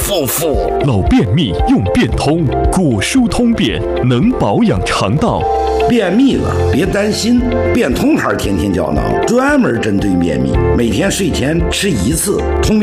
老便秘用便通，果蔬通便能保养肠道。 便秘了别担心，便通还是天天胶囊，专门针对便秘，每天睡前吃1次通便